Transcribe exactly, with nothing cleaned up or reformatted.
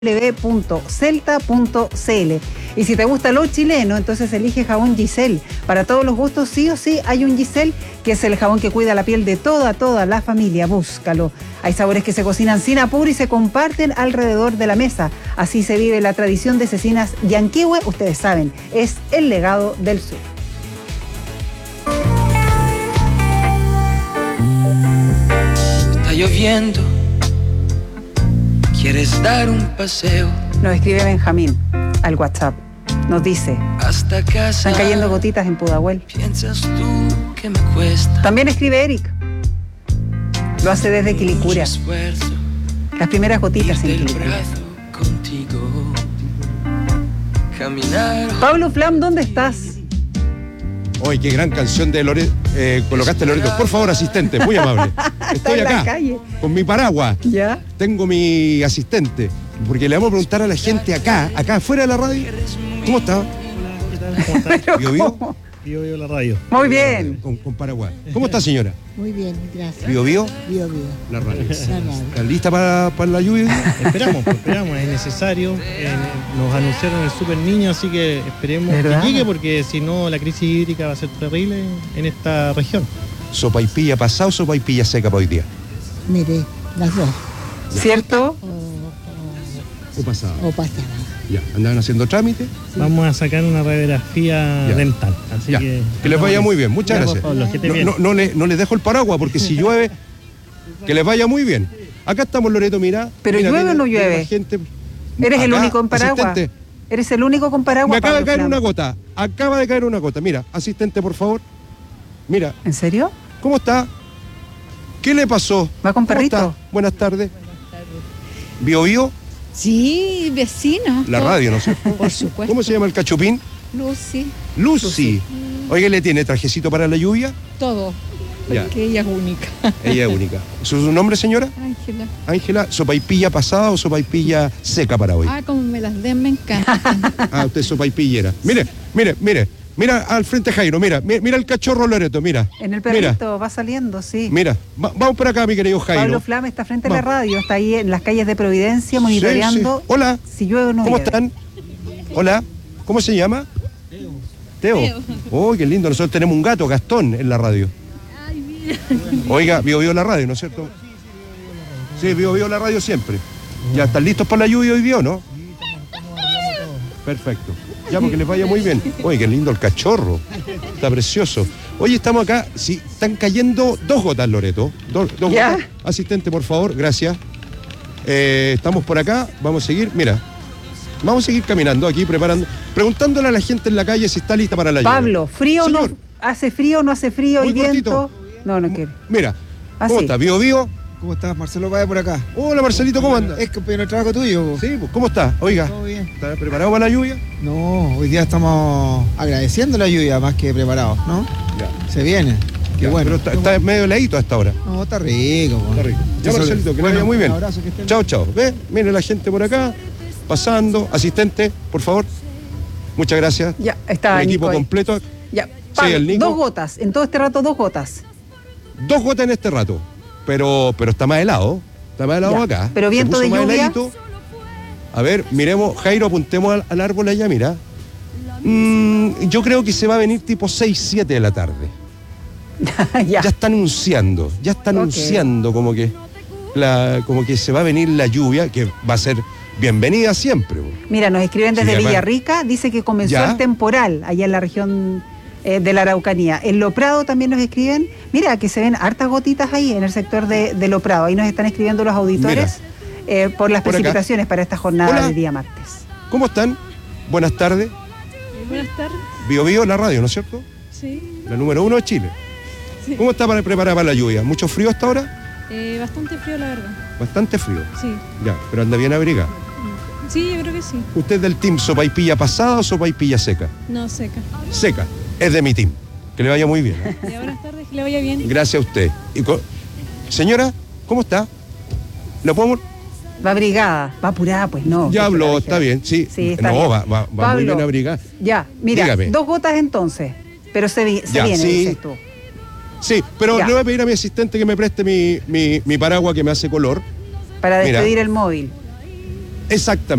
w w w punto celta punto c l. Y si te gusta lo chileno, entonces elige jabón Giselle. Para todos los gustos, sí o sí, hay un Giselle, que es el jabón que cuida la piel de toda, toda la familia. Búscalo. Hay sabores que se cocinan sin apuro y se comparten alrededor de la mesa. Así se vive la tradición de cecinas yanquihue. Ustedes saben, es el legado del sur. Está lloviendo. ¿Quieres dar un paseo? Nos escribe Benjamín al WhatsApp. Nos dice: hasta casa. Están cayendo gotitas en Pudahuel. ¿Piensas tú que me cuesta? También escribe Eric. Lo hace desde Quilicura. Las primeras gotitas en Quilicura. Pablo Flam, ¿dónde estás? Oye, qué gran canción de Loreto. Eh, colocaste Loreto. Por favor, asistente, muy amable. Estoy en acá, la calle, con mi paraguas. ¿Ya? Tengo mi asistente. Porque le vamos a preguntar a la gente acá, acá afuera de la radio. ¿Cómo está? ¿Cómo está? ¿Vio, vio? Vio, vio la radio. Muy bien. Con, con paraguas. ¿Cómo está, señora? Muy bien, gracias. ¿Vio, vio? Vio, vio. La radio. La radio. ¿Está lista para, para la lluvia? Esperamos, pues, esperamos, es necesario. Eh, nos anunciaron el Super Niño, así que esperemos ¿verdad? que llegue, porque si no la crisis hídrica va a ser terrible en esta región. ¿Sopaipilla pasada o sopaipilla seca para hoy día? Mire, las dos. ¿Cierto? O, ¿O pasada? o, o pasada. Ya, ¿andaban haciendo trámite? Vamos a sacar una radiografía Ya. dental. Así Ya, que, que les vaya muy bien, muchas Ya, gracias. por favor, que esté No, bien. no, no, le- no les dejo el paraguas porque si llueve, que les vaya muy bien. Acá estamos, Loreto, mira. ¿Pero mira, llueve viene- o no viene llueve? la gente. Eres el Acá, único en paraguas. asistente, Eres el único con paraguas. me acaba de Pablo caer Flam. una gota. Acaba de caer una gota. Mira, asistente, por favor. Mira, ¿En serio? ¿cómo está? ¿Qué le pasó? ¿Va con ¿Cómo perrito? está? Buenas tardes. ¿Bio, bio? Sí, vecino. La radio, ¿no es cierto? Por supuesto. ¿Cómo se llama el cachupín? Lucy, Lucy. Oiga, ¿le tiene trajecito para la lluvia? todo. Ya. Porque ella es única. Ella es única. ¿Su su nombre, señora? Ángela. Ángela, ¿sopaipilla pasada o sopaipilla seca para hoy? Ah, como me las den, me encanta. Ah, usted es sopaipillera. Mire, mire, mire. Mira al frente, Jairo, mira. mi- Mira el cachorro Loreto, mira. En el Mira, perrito va saliendo, sí. mira. Va- vamos para acá, mi querido Jairo. Pablo Flam está frente a la Vamos. radio, está ahí en las calles de Providencia Sí, monitoreando sí. Hola, si llueve o no ¿cómo llueve. están? Hola, ¿cómo se llama? Teo. Teo. Oh, qué lindo. Nosotros tenemos un gato, Gastón, en la radio. Oiga, vio, vio la radio, ¿no es cierto? Sí, vio, vio la radio siempre. Ya están listos para la lluvia hoy, vio, ¿no? Perfecto. Ya, porque les vaya muy bien. Oye, qué lindo el cachorro. Está precioso. Oye, estamos acá. Sí, están cayendo dos gotas, Loreto. Dos, dos Ya. gotas. Asistente, por favor, gracias. Eh, estamos por acá. Vamos a seguir. Mira, vamos a seguir caminando aquí, preparando, preguntándole a la gente en la calle si está lista para la lluvia. Pablo, ¿frío o no? Señor. ¿Hace frío o no hace frío? Muy ¿Y viento? cortito. No, no quiere. Mira, Ah, ¿cómo sí. está? ¿Bio, bio? ¿Cómo estás? Marcelo Páez por acá. Hola, Marcelito, ¿cómo anda? Es compañero de trabajo tuyo. po. Sí, pues, ¿cómo está? Oiga, Todo bien. ¿está preparado para la lluvia? No, hoy día estamos agradeciendo la lluvia más que preparados, ¿no? Ya. Se viene. Qué Ya, bueno. Pero está, está medio heladito a esta hora. No, está rico. po. Está rico. Ya, Eso- Marcelito, que le bueno, vaya muy bien. Un abrazo, que estén Chao, chao. ¿Ve? Mire la gente por acá, pasando. Asistente, por favor. Muchas gracias. Ya, está El equipo Nico ahí. completo. Ya, Pablo, el Nico. dos gotas, en todo este rato dos gotas. Dos gotas en este rato. Pero, pero está más helado. Está más helado Ya. acá. Pero Se viento puso de más lluvia. heladito. A ver, miremos, Jairo, apuntemos al, al árbol allá, mira. Mm, yo creo que se va a venir tipo seis, siete de la tarde. ya. Ya está anunciando, ya está Ok. anunciando como que la, como que se va a venir la lluvia, que va a ser bienvenida siempre. po. Mira, nos escriben desde Sí, además- Villarrica, dice que comenzó Ya. el temporal allá en la región eh, de la Araucanía. En Lo Prado también nos escriben, mira, que se ven hartas gotitas ahí en el sector de, de Lo Prado. Ahí nos están escribiendo los auditores eh, por las Por acá. precipitaciones para esta jornada Hola. de día martes. ¿Cómo están? Buenas tardes. Buenas tardes. Bio Bio, la radio, ¿no es cierto? Sí. La número uno de Chile. Sí. ¿Cómo está para preparar para la lluvia? ¿Mucho frío hasta ahora? Eh, bastante frío, la verdad. Bastante frío. Sí. Ya, pero anda bien abrigada. Sí, yo creo que sí. ¿Usted es del team sopaipilla pasada o sopaipilla seca? No, seca. Seca. Es de mi team. Que le vaya muy bien. ¿eh? Ya, buenas tardes, que le vaya bien. Gracias a usted. Y co- Señora, ¿cómo está? ¿La podemos...? Va abrigada, va apurada, pues no. Ya que habló, se la está dije. bien, sí. Sí, está no, bien. va, va, va muy Pablo, bien abrigada. Ya, mira, Dígame. dos gotas entonces, pero se, vi- se Ya, viene, sí. dices tú. Sí, pero Ya. le voy a pedir a mi asistente que me preste mi, mi, mi paraguas que me hace color. Para Mira. despedir el móvil. Exactamente.